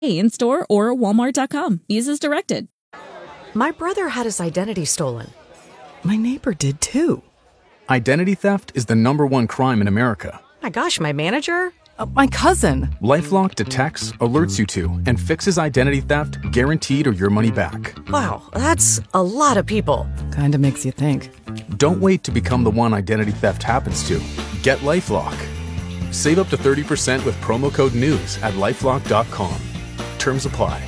in-store or walmart.com. Use as directed. My brother had his identity stolen. My neighbor did too. Identity theft is the #1 crime in America. My gosh, my manager? My cousin. LifeLock detects, alerts you to, and fixes identity theft guaranteed or your money back. Wow, that's a lot of people. Kinda makes you think. Don't wait to become the one identity theft happens to. Get LifeLock. Save up to 30% with promo code NEWS at LifeLock.com. Terms apply.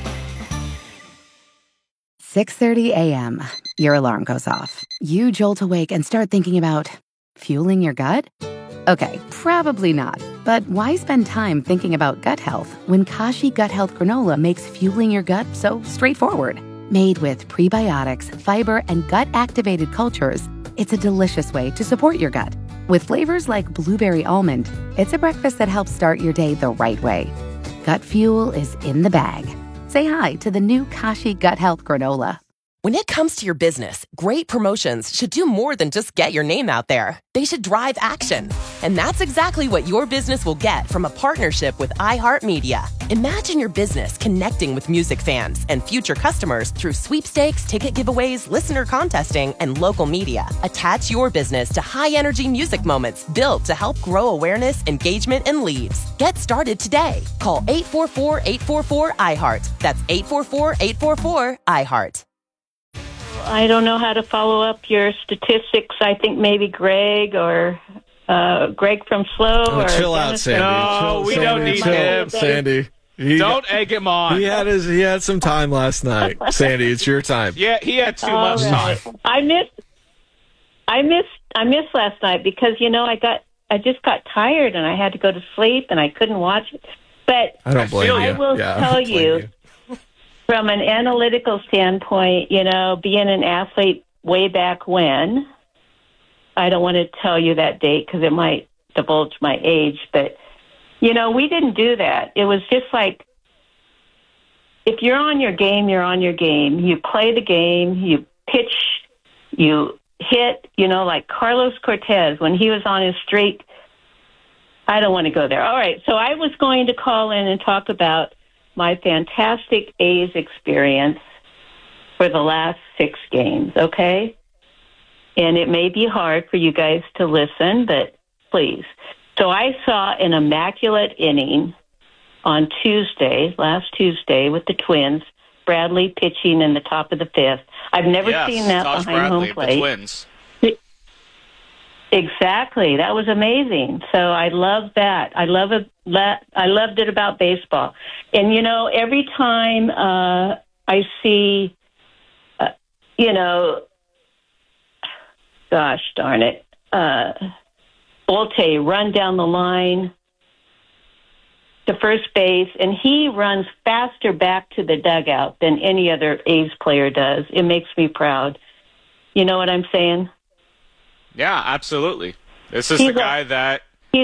6:30 a.m. Your alarm goes off. You jolt awake and start thinking about fueling your gut? Okay, probably not. But why spend time thinking about gut health when Kashi Gut Health Granola makes fueling your gut so straightforward? Made with prebiotics, fiber, and gut-activated cultures, it's a delicious way to support your gut. With flavors like blueberry almond, it's a breakfast that helps start your day the right way. Gut fuel is in the bag. Say hi to the new Kashi Gut Health Granola. When it comes to your business, great promotions should do more than just get your name out there. They should drive action. And that's exactly what your business will get from a partnership with iHeartMedia. Imagine your business connecting with music fans and future customers through sweepstakes, ticket giveaways, listener contesting, and local media. Attach your business to high-energy music moments built to help grow awareness, engagement, and leads. Get started today. Call 844-844-iHeart. That's 844-844-iHeart. I don't know how to follow up your statistics. I think maybe Greg or Greg from Slow. Oh, or chill out, Dennis Sandy. No, we don't need him. Sandy. Don't egg him on. He had some time last night. Sandy, it's your time. Yeah, he had too much time. I missed last night because I just got tired and I had to go to sleep and I couldn't watch it. But I don't blame you. I will tell you. From an analytical standpoint, being an athlete way back when, I don't want to tell you that date because it might divulge my age, but, we didn't do that. It was just like, if you're on your game, you're on your game. You play the game, you pitch, you hit, like Carlos Cortez when he was on his streak. I don't want to go there. All right, so I was going to call in and talk about my fantastic A's experience for the last 6 games, okay? And it may be hard for you guys to listen, but please. So I saw an immaculate inning on last Tuesday with the Twins, Bradley pitching in the top of the 5th. I've never seen that Tosh behind Bradley, home plate. The Twins. Exactly. That was amazing. So I love that. I loved it about baseball. And, every time I see, gosh darn it, Bolte run down the line to first base, and he runs faster back to the dugout than any other A's player does. It makes me proud. You know what I'm saying? Yeah, absolutely. This is a guy that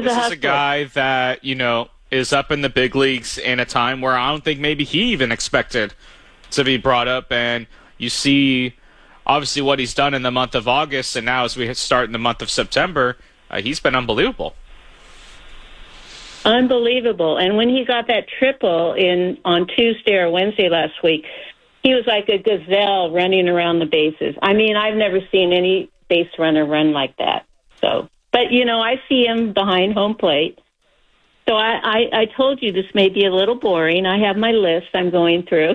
is up in the big leagues in a time where I don't think maybe he even expected to be brought up. And you see, obviously, what he's done in the month of August, and now as we start in the month of September, he's been unbelievable. Unbelievable. And when he got that triple on Tuesday or Wednesday last week, he was like a gazelle running around the bases. I mean, I've never seen any base runner run like that. So, but I see him behind home plate. So I told you this may be a little boring. I have my list I'm going through.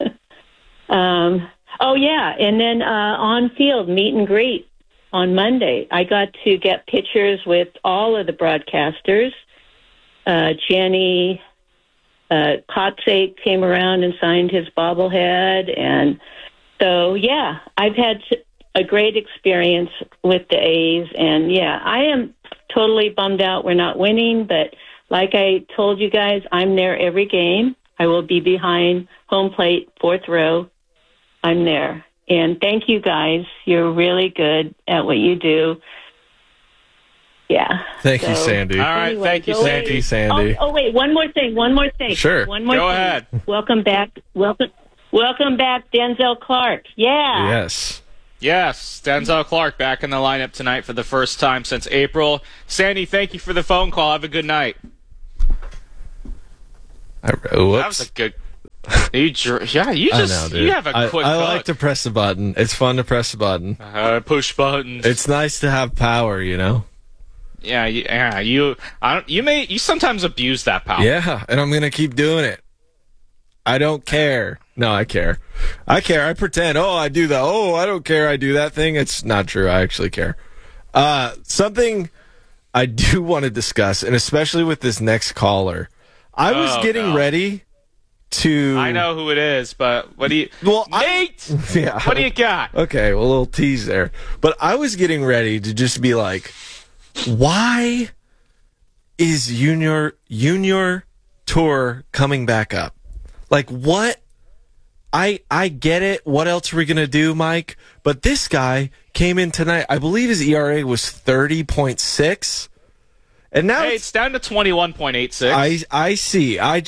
Oh yeah, and then on field meet and greet on Monday. I got to get pictures with all of the broadcasters. Jenny Kotze came around and signed his bobblehead, and so yeah, I've had a great experience with the A's, and yeah, I am totally bummed out we're not winning, but like I told you guys, I'm there every game. I will be behind home plate, 4th row. I'm there. And thank you guys. You're really good at what you do. Yeah. Thank you, Sandy. All right, anyway, thank you, Sandy. Sandy. Oh, wait, one more thing. Sure. One more Go thing. ahead. Welcome back, Denzel Clark. Yeah. Yes, Denzel Clark back in the lineup tonight for the first time since April. Sandy, thank you for the phone call. Have a good night. Whoops. That was a good You just you have a quick I hook. like to press the button. It's fun to press the button. Push buttons. It's nice to have power, you know? Yeah. You sometimes abuse that power. Yeah, and I'm going to keep doing it. I don't care. No, I care. I care. I pretend, I do that. Oh, I don't care. I do that thing. It's not true. I actually care. Something I do want to discuss, and especially with this next caller, I was getting ready to... I know who it is, but what do you... Nate! Yeah. What do you got? Okay, well, a little tease there. But I was getting ready to just be like, why is Junior Tour coming back up? Like, what? I get it. What else are we going to do, Mike? But this guy came in tonight. I believe his ERA was 30.6. And now it's down to 21.86. I see. I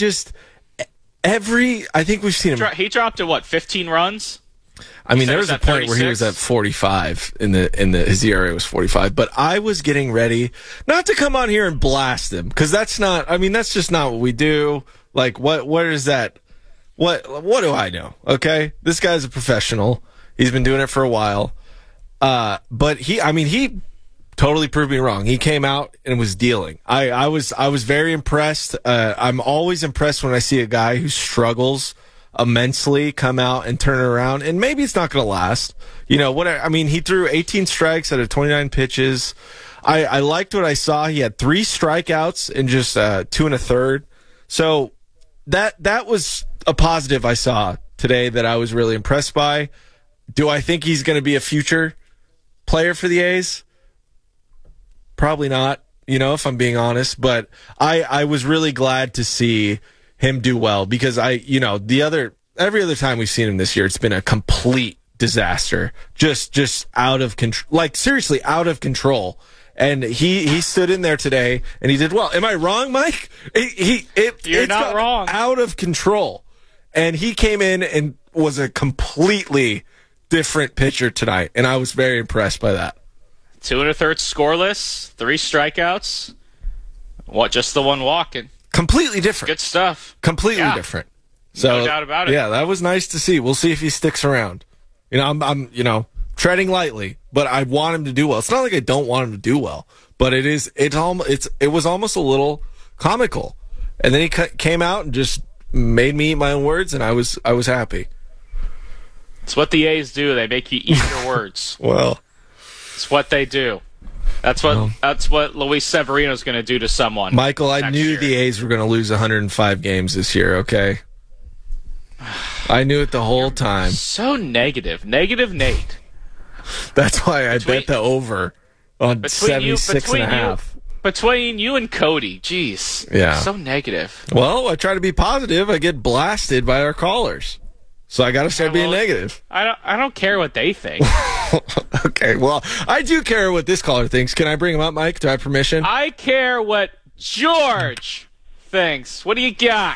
think we've seen him. He dropped to what, 15 runs? I mean, there was a point where he was at 45 his ERA was 45, but I was getting ready not to come on here and blast him, because that's just not what we do. Like, what is that? What do I know? Okay. This guy's a professional. He's been doing it for a while. But he totally proved me wrong. He came out and was dealing. I was very impressed. I'm always impressed when I see a guy who struggles immensely come out and turn it around, and maybe it's not going to last. He threw 18 strikes out of 29 pitches. I liked what I saw. He had 3 strikeouts in just 2 1/3. So that was a positive I saw today that I was really impressed by. Do I think he's going to be a future player for the A's? Probably not, if I'm being honest. But I was really glad to see him do well, because every other time we've seen him this year, it's been a complete disaster. Just out of control, like seriously out of control. And he stood in there today and he did well. Am I wrong, Mike? You're not wrong. Out of control. And he came in and was a completely different pitcher tonight. And I was very impressed by that. 2 1/3 scoreless, 3 strikeouts. Just the one walk? Completely different. Good stuff. Completely different. So, no doubt about it. Yeah, that was nice to see. We'll see if he sticks around. I'm treading lightly, but I want him to do well. It's not like I don't want him to do well, but it was almost a little comical. And then he came out and just made me eat my own words, and I was happy. It's what the A's do. They make you eat your words. Well, it's what they do. That's what Luis Severino's going to do to someone. Michael, I knew the A's were going to lose 105 games this year, okay? I knew it the whole time. So negative. Negative Nate. That's why I bet the over on 76.5. Between you and Cody, jeez. Yeah. So negative. Well, I try to be positive. I get blasted by our callers. So I got to start being negative. I don't care what they think. Okay, well, I do care what this caller thinks. Can I bring him up, Mike? Do I have permission? I care what George thinks. What do you got?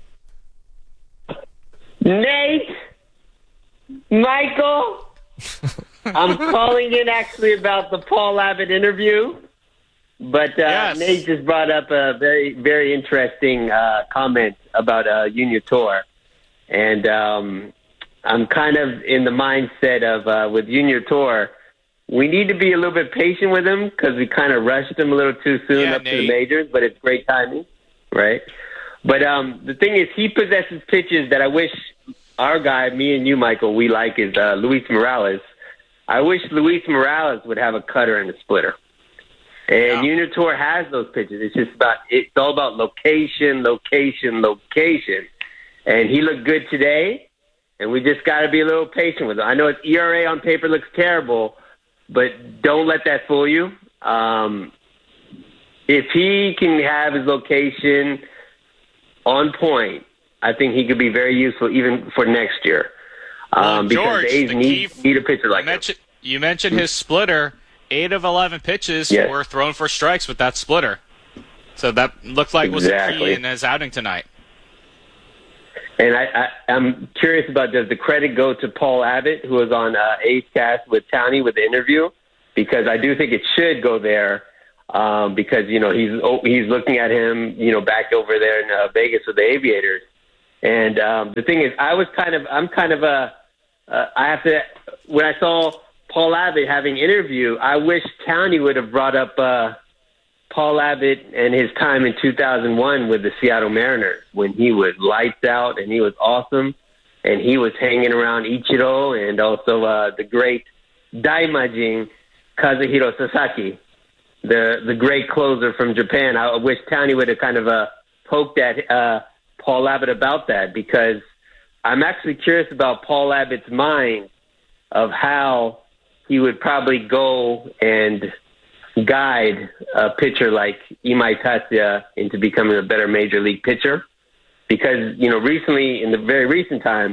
Nate, Michael, I'm calling in actually about the Paul Abbott interview, but yes. Nate just brought up a very, very interesting comment about Junior Tour, and I'm kind of in the mindset of with Junior Tour, we need to be a little bit patient with him because we kind of rushed him a little too soon to the majors, but it's great timing, right? But the thing is, he possesses pitches that I wish our guy, me and you, Michael, we like is Luis Morales. I wish Luis Morales would have a cutter and a splitter. And Junior Tour has those pitches. It's all about location. And he looked good today, and we just got to be a little patient with him. I know his ERA on paper looks terrible, but don't let that fool you. If he can have his location on point, I think he could be very useful even for next year. Because George, the A's need a pitcher like him. You mentioned his splitter. 8 of 11 pitches were thrown for strikes with that splitter. So that looked like was a key in his outing tonight. And I'm curious about, does the credit go to Paul Abbott, who was on A's Cast with Townie with the interview? Because I do think it should go there. Because he's looking at him, back over there in Vegas with the Aviators, And the thing is, I have to, when I saw Paul Abbott having an interview, I wish Townie would have brought up Paul Abbott and his time in 2001 with the Seattle Mariners when he was lights out and he was awesome. And he was hanging around Ichiro and also the great Daimajin Kazuhiro Sasaki, the great closer from Japan. I wish Townie would have kind of poked at Paul Abbott about that, because I'm actually curious about Paul Abbott's mind of how he would probably go and guide a pitcher like Imai Tatsuya into becoming a better major league pitcher. Because, recently, in the very recent time,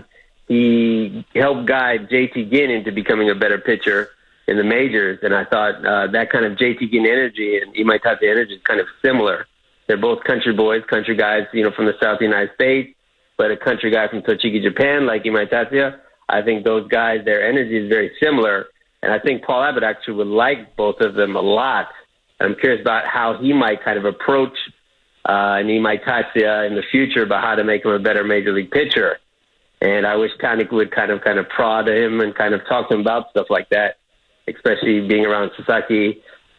he helped guide JT Ginn into becoming a better pitcher in the majors. And I thought that kind of JT Ginn energy and Imai Tatsuya energy is kind of similar. They're both country boys, country guys, from the South United States, but a country guy from Tochigi, Japan, like Imai Tatsuya. I think those guys, their energy is very similar. And I think Paul Abbott actually would like both of them a lot. I'm curious about how he might kind of approach Imai Tatsuya in the future about how to make him a better major league pitcher. And I wish Townie would kind of prod him and kind of talk to him about stuff like that, especially being around Sasaki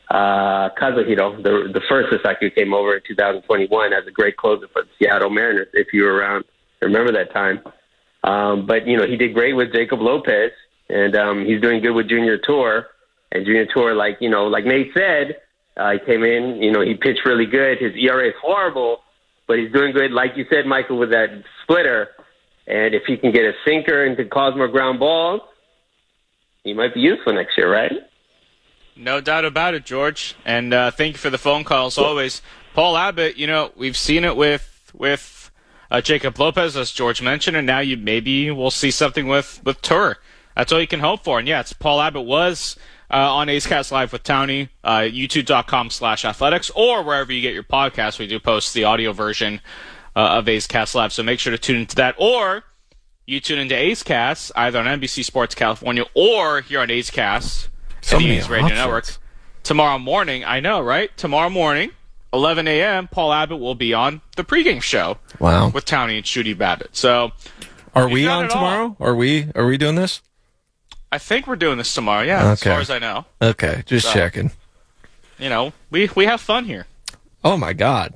Kazuhiro, the first Sasaki who came over in 2021 as a great closer for the Seattle Mariners, if you were around. Remember that time. But, he did great with Jacob Lopez, and he's doing good with Junior Tour. And Junior Tour, like Nate said, he came in, he pitched really good. His ERA is horrible, but he's doing good, like you said, Michael, with that splitter. And if he can get a sinker and can cause more ground balls, he might be useful next year, right? No doubt about it, George. And thank you for the phone call, as always. Paul Abbott, we've seen it with Jacob Lopez, as George mentioned, and now maybe we'll see something with Tour. That's all you can hope for. And, yeah, Paul Abbott was on A's Cast Live with Townie, youtube.com/athletics, or wherever you get your podcasts. We do post the audio version of A's Cast Live, so make sure to tune into that. Or you tune into A's Cast, either on NBC Sports California or here on A's Cast, the A's Radio Network. Tomorrow morning, I know, right? Tomorrow morning, 11 a.m., Paul Abbott will be on the pregame show. Wow. With Townie and Shooty Babbitt. So, are we on tomorrow? Are we doing this? I think we're doing this tomorrow, yeah, as far as I know. Okay, just checking. We have fun here. Oh my God.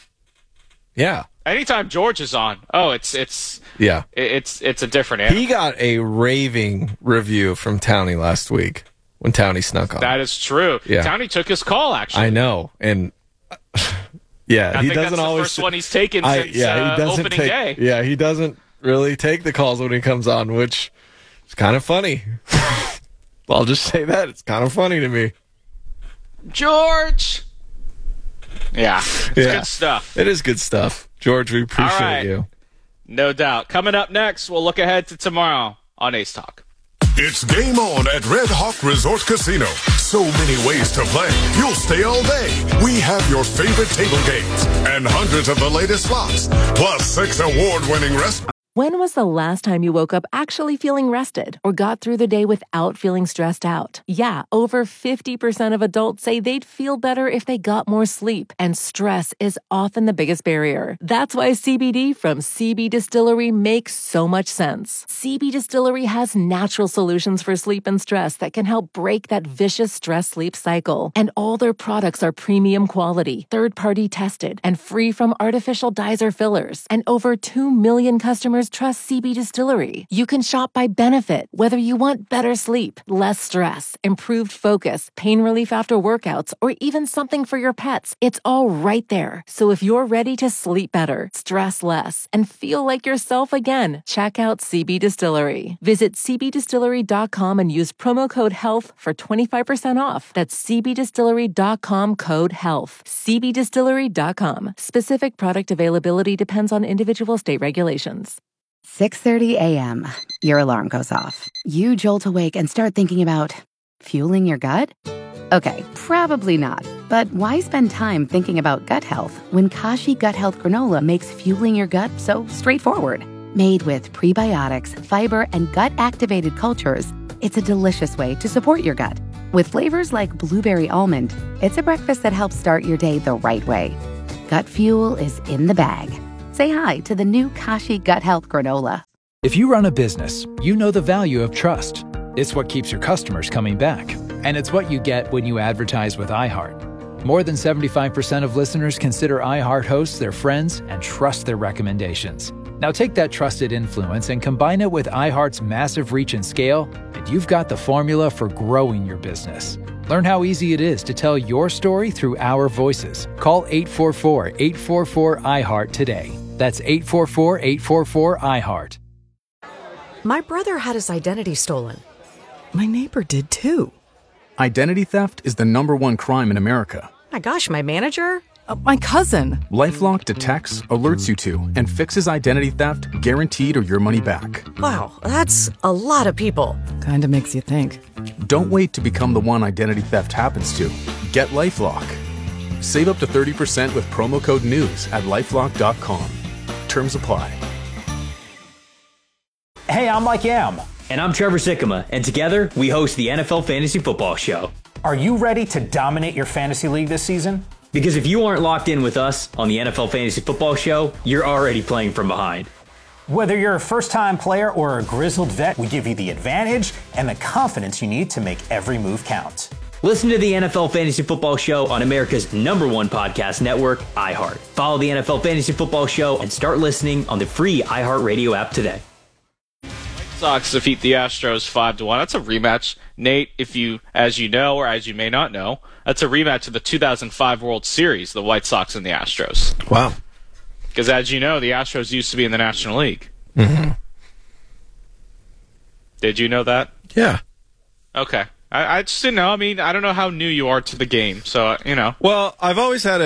Yeah. Anytime George is on, it's a different animal. He got a raving review from Townie last week when Townie snuck on. That is true. Yeah. Townie took his call, actually. I know, and yeah, I he think doesn't that's always. The first one he's taken since opening day. Yeah, he doesn't really take the calls when he comes on, which is kind of funny. I'll just say that it's kind of funny to me. George. Yeah, it's good stuff. It is good stuff. George, we appreciate you. No doubt. Coming up next, we'll look ahead to tomorrow on Ace Talk. It's game on at Red Hawk Resort Casino. So many ways to play. You'll stay all day. We have your favorite table games and hundreds of the latest slots, plus 6 award-winning restaurants. When was the last time you woke up actually feeling rested or got through the day without feeling stressed out? Yeah, over 50% of adults say they'd feel better if they got more sleep, and stress is often the biggest barrier. That's why CBD from CB Distillery makes so much sense. CB Distillery has natural solutions for sleep and stress that can help break that vicious stress-sleep cycle. And all their products are premium quality, third-party tested, and free from artificial dyes or fillers. And over 2 million customers trust CB Distillery. You can shop by benefit, whether you want better sleep, less stress, improved focus, pain relief after workouts, or even something for your pets. It's all right there. So if you're ready to sleep better, stress less, and feel like yourself again, check out CB Distillery. Visit cbdistillery.com and use promo code HEALTH for 25% off. That's cbdistillery.com, code HEALTH. cbdistillery.com. Specific product availability depends on individual state regulations. 6:30 a.m. Your alarm goes off. You jolt awake and start thinking about fueling your gut? Okay, probably not. But why spend time thinking about gut health when Kashi Gut Health Granola makes fueling your gut so straightforward? Made with prebiotics, fiber, and gut-activated cultures, it's a delicious way to support your gut. With flavors like blueberry almond, it's a breakfast that helps start your day the right way. Gut fuel is in the bag. say hi to the new Kashi Gut Health Granola. If you run a business, you know the value of trust. It's what keeps your customers coming back. And it's what you get when you advertise with iHeart. More than 75% of listeners consider iHeart hosts their friends and trust their recommendations. Now take that trusted influence and combine it with iHeart's massive reach and scale, and you've got the formula for growing your business. Learn how easy it is to tell your story through our voices. Call 844-844-iHeart today. That's 844-844-iHeart. My brother had his identity stolen. My neighbor did too. Identity theft is the #1 crime in America. My gosh, my manager? My cousin. LifeLock detects, alerts you to, and fixes identity theft guaranteed or your money back. Wow, that's a lot of people. Kinda makes you think. Don't wait to become the one identity theft happens to. Get LifeLock. Save up to 30% with promo code NEWS at LifeLock.com. Terms apply. Hey, I'm Mike Yam. And I'm Trevor Sikkema, and together we host the NFL Fantasy Football Show. Are you ready to dominate your fantasy league this season? Because if you aren't locked in with us on the NFL Fantasy Football Show, you're already playing from behind. Whether you're a first-time player or a grizzled vet, we give you the advantage and the confidence you need to make every move count. Listen to the NFL Fantasy Football Show on America's #1 podcast network, iHeart. Follow the NFL Fantasy Football Show and start listening on the free iHeartRadio app today. Sox defeat the Astros 5-1. That's a rematch, Nate. If you, as you know, or as you may not know, that's a rematch of the 2005 World Series, the White Sox and the Astros. Wow. Because as you know, the Astros used to be in the National League. Mm-hmm. Did you know that? Yeah. Okay. I just didn't know. I mean, I don't know how new you are to the game, so you know. Well, I've always had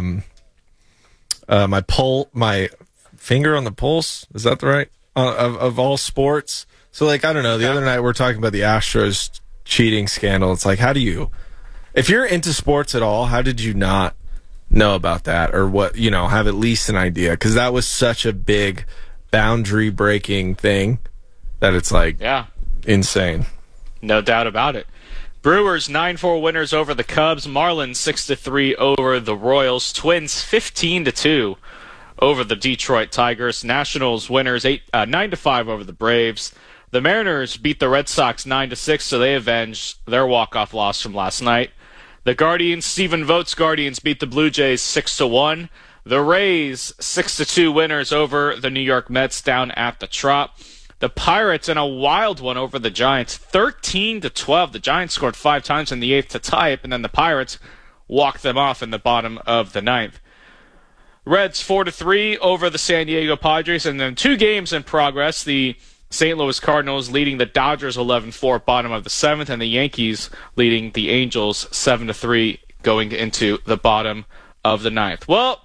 my finger on the pulse. Is that the right? Of all sports. So, like, I don't know. The other night we were talking about the Astros cheating scandal. It's like, how do you, if you're into sports at all, how did you not know about that, or what, have at least an idea? Because that was such a big boundary breaking thing that it's like, insane. No doubt about it. Brewers 9-4 winners over the Cubs. Marlins 6-3 over the Royals. Twins 15-2 over the Detroit Tigers. Nationals winners 9-5 over the Braves. The Mariners beat the Red Sox 9-6, so they avenged their walk-off loss from last night. The Guardians, Stephen Vogt's Guardians, beat the Blue Jays 6-1. The Rays 6-2 winners over the New York Mets down at the Trop. The Pirates in a wild one over the Giants 13-12. The Giants scored 5 times in the 8th to tie it, and then the Pirates walked them off in the bottom of the 9th. Reds 4-3 over the San Diego Padres, and then 2 games in progress. The St. Louis Cardinals leading the Dodgers 11-4 bottom of the 7th, and the Yankees leading the Angels 7-3 going into the bottom of the 9th. Well,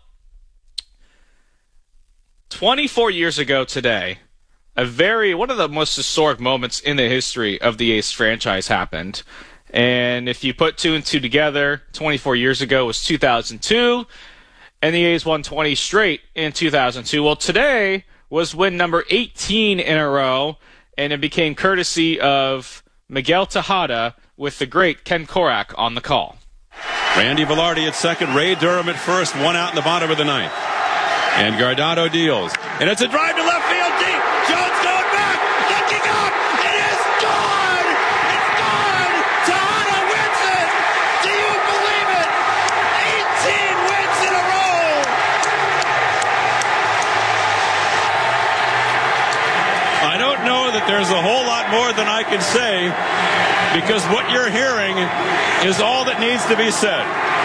24 years ago today, one of the most historic moments in the history of the A's franchise happened. And if you put 2 and 2 together, 24 years ago was 2002. And the A's won 20 straight in 2002. Well, today was win number 18 in a row, and it became courtesy of Miguel Tejada with the great Ken Korak on the call. Randy Velarde at second, Ray Durham at first, 1 out in the bottom of the 9th. And Guardado deals. And it's a drive to left field deep. Jones going back, looking up. It is gone! It's gone! Tejada wins it! Do you believe it? 18 wins in a row! I don't know that there's a whole lot more than I can say, because what you're hearing is all that needs to be said.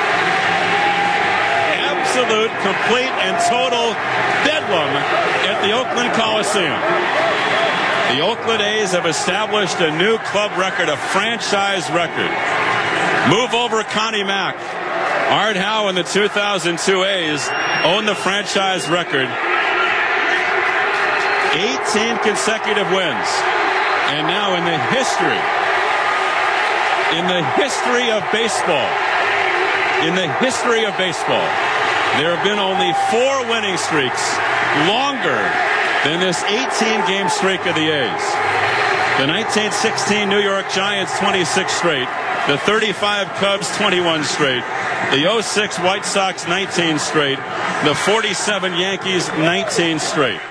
Absolute, complete, and total bedlam at the Oakland Coliseum. The Oakland A's have established a new club record, a franchise record. Move over Connie Mack. Art Howe and the 2002 A's own the franchise record. 18 consecutive wins. And now in the history of baseball, there have been only 4 winning streaks longer than this 18-game streak of the A's. The 1916 New York Giants, 26 straight. The 35 Cubs, 21 straight. The 06 White Sox, 19 straight. The 47 Yankees, 19 straight.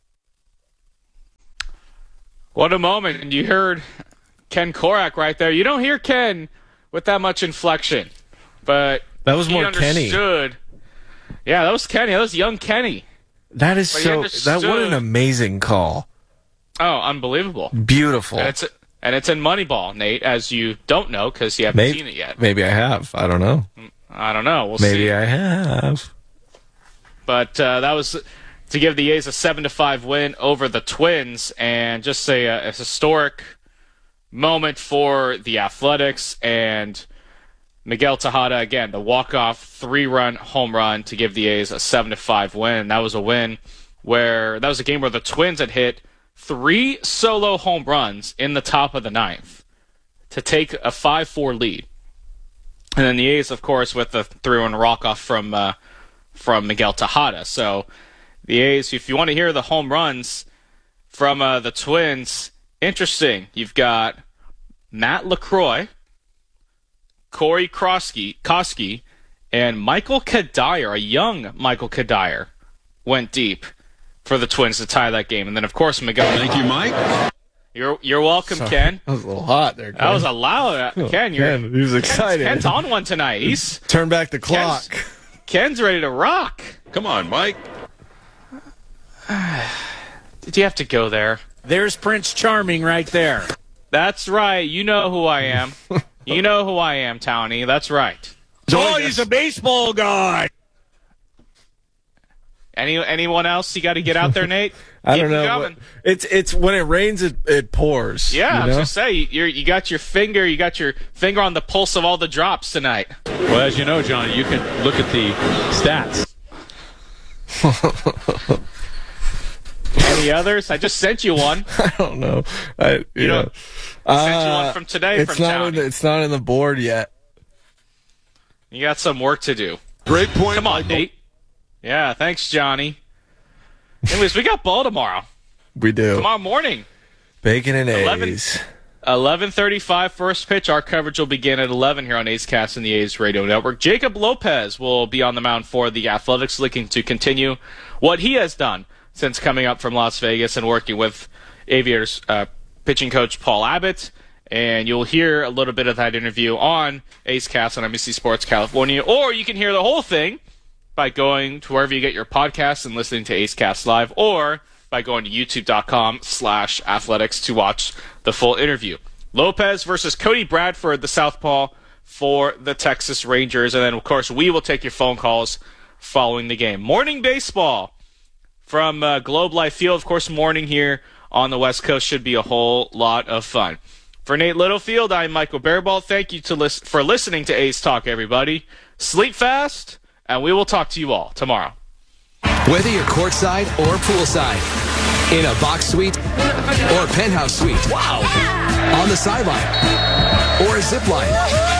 What a moment. And you heard Ken Korach right there. You don't hear Ken with that much inflection, but that was more understood. Kenny. Yeah, that was Kenny. That was young Kenny. That is what an amazing call. Oh, unbelievable. Beautiful. And it's in Moneyball, Nate, as you don't know because you haven't seen it yet. Maybe I have. I don't know. We'll see. Maybe I have. But that was to give the A's a 7-5 win over the Twins, and just say a historic moment for the Athletics and Miguel Tejada, again, the walk-off 3-run home run to give the A's a 7-5 win. That was a win that was a game where the Twins had hit 3 solo home runs in the top of the 9th to take a 5-4 lead. And then the A's, of course, with the 3-run walk-off from Miguel Tejada. So the A's, if you want to hear the home runs from the Twins, interesting. You've got Matt LaCroix, Corey Kosky, and Michael Kadire, a young Michael Kadire, went deep for the Twins to tie that game. And then, of course, Miguel. Thank you, Mike. You're welcome, Sorry. Ken. That was a little hot there, Ken. That was a loud Ken. Ken, he was excited. Ken's on one tonight. He's turn back the clock. Ken's ready to rock. Come on, Mike. Did you have to go there? There's Prince Charming right there. That's right. You know who I am. You know who I am, Townie. That's right. Oh, he's a baseball guy. Anyone else you got to get out there, Nate? I don't know. It's when it rains, it pours. Yeah, I was just say you got your finger on the pulse of all the drops tonight. Well, as you know, John, you can look at the stats. Any others? I just sent you one. I don't know. I sent you one from today. It's not in the board yet. You got some work to do. Great point. Come on, Michael. Nate. Yeah, thanks, Johnny. Anyways, we got ball tomorrow. We do. Tomorrow morning. Bacon and A's. 11:35 first pitch. Our coverage will begin at 11 here on A's Cast and the A's Radio Network. Jacob Lopez will be on the mound for the Athletics, looking to continue what he has done since coming up from Las Vegas and working with Aviators pitching coach Paul Abbott. And you'll hear a little bit of that interview on A's Cast on NBC Sports California, or you can hear the whole thing by going to wherever you get your podcasts and listening to A's Cast Live, or by going to youtube.com/athletics to watch the full interview. Lopez versus Cody Bradford, the southpaw for the Texas Rangers. And then, of course, we will take your phone calls following the game. Morning baseball from Globe Life Field. Of course, morning here on the West Coast should be a whole lot of fun. For Nate Littlefield, I'm Michael Bearball. Thank you for listening to A's Talk, everybody. Sleep fast, and we will talk to you all tomorrow. Whether you're courtside or poolside, in a box suite or penthouse suite, wow, on the sideline or a zip line,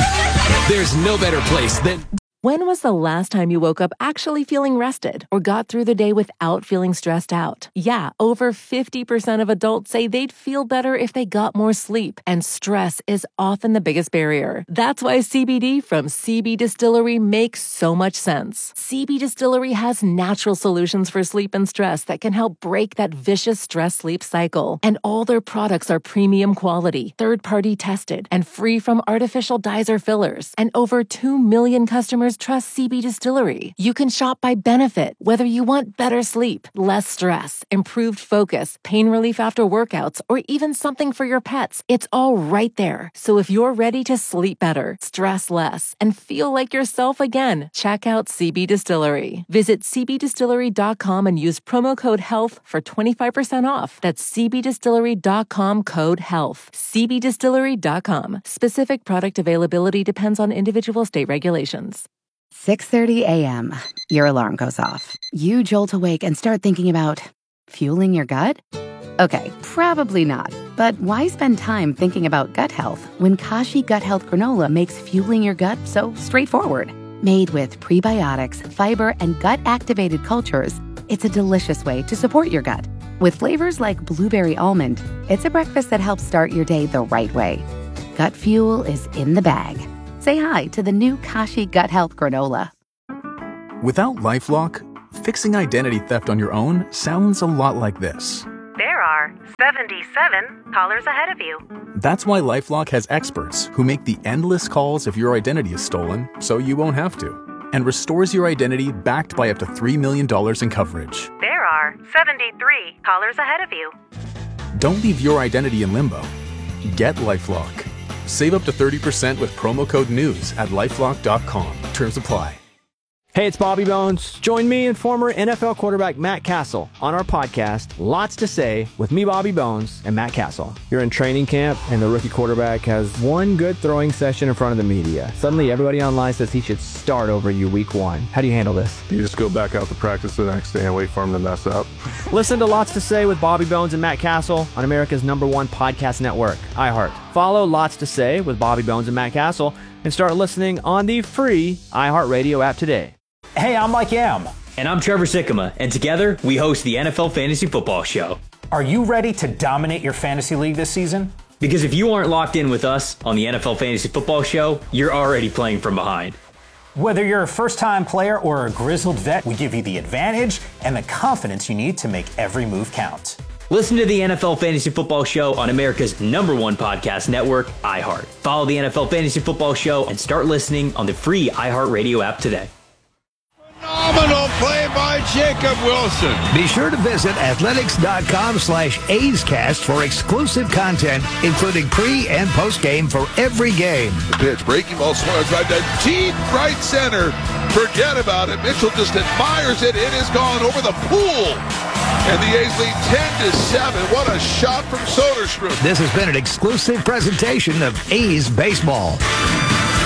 there's no better place than... When was the last time you woke up actually feeling rested or got through the day without feeling stressed out? Yeah, over 50% of adults say they'd feel better if they got more sleep, and stress is often the biggest barrier. That's why CBD from CB Distillery makes so much sense. CB Distillery has natural solutions for sleep and stress that can help break that vicious stress-sleep cycle. And all their products are premium quality, third-party tested, and free from artificial dyes or fillers. And over 2 million customers trust CB Distillery. You can shop by benefit, whether you want better sleep, less stress, improved focus, pain relief after workouts, or even something for your pets. It's all right there. So if you're ready to sleep better, stress less, and feel like yourself again, check out CB Distillery. Visit cbdistillery.com and use promo code HEALTH for 25% off. That's cbdistillery.com, code HEALTH. cbdistillery.com. Specific product availability depends on individual state regulations. 6:30 a.m. Your alarm goes off. You jolt awake and start thinking about fueling your gut? Okay, probably not. But why spend time thinking about gut health when Kashi Gut Health Granola makes fueling your gut so straightforward? Made with prebiotics, fiber, and gut-activated cultures, it's a delicious way to support your gut. With flavors like blueberry almond, it's a breakfast that helps start your day the right way. Gut fuel is in the bag. say hi to the new Kashi Gut Health Granola. Without LifeLock, fixing identity theft on your own sounds a lot like this. There are 77 callers ahead of you. That's why LifeLock has experts who make the endless calls if your identity is stolen, so you won't have to, and restores your identity backed by up to $3 million in coverage. There are 73 callers ahead of you. Don't leave your identity in limbo. Get LifeLock. Save up to 30% with promo code NEWS at LifeLock.com. Terms apply. Hey, it's Bobby Bones. Join me and former NFL quarterback Matt Castle on our podcast, Lots to Say, with me, Bobby Bones, and Matt Castle. You're in training camp, and the rookie quarterback has one good throwing session in front of the media. Suddenly, everybody online says he should start over you week one. How do you handle this? You just go back out to practice the next day and wait for him to mess up. Listen to Lots to Say with Bobby Bones and Matt Castle on America's #1 podcast network, iHeart. Follow Lots to Say with Bobby Bones and Matt Castle and start listening on the free iHeartRadio app today. Hey, I'm Mike Yam. And I'm Trevor Sikkema. And together, we host the NFL Fantasy Football Show. Are you ready to dominate your fantasy league this season? Because if you aren't locked in with us on the NFL Fantasy Football Show, you're already playing from behind. Whether you're a first-time player or a grizzled vet, we give you the advantage and the confidence you need to make every move count. Listen to the NFL Fantasy Football Show on America's #1 podcast network, iHeart. Follow the NFL Fantasy Football Show and start listening on the free iHeartRadio app today. Phenomenal play by Jacob Wilson. Be sure to visit athletics.com/A'sCast for exclusive content, including pre- and post-game for every game. The pitch, breaking ball, swung drive to deep right center. Forget about it. Mitchell just admires it. It is gone over the pool. And the A's lead 10-7. What a shot from Soderstrom. This has been an exclusive presentation of A's Baseball.